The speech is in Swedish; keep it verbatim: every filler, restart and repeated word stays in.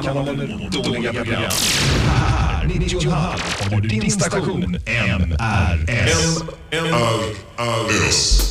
kanalen dåliga program. Här, nittio komma fem har du din station M R S. M R S.